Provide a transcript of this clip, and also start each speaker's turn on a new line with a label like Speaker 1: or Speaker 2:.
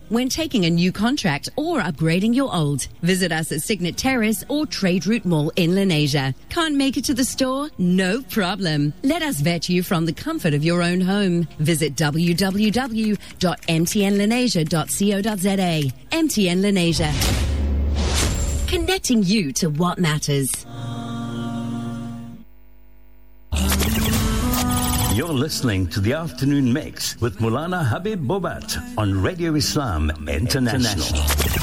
Speaker 1: when taking a new contract or upgrading your old. Visit us at Signet Terrace or Trade Route Mall in Lenasia. Can't make it to the store? No problem. Let us vet you from the comfort of your own home. Visit www.mtnlenasia.co.za. MTN Lenasia. Connecting you to what matters.
Speaker 2: You're listening to the Afternoon Mix with Maulana Habib Bobat on Radio Islam International.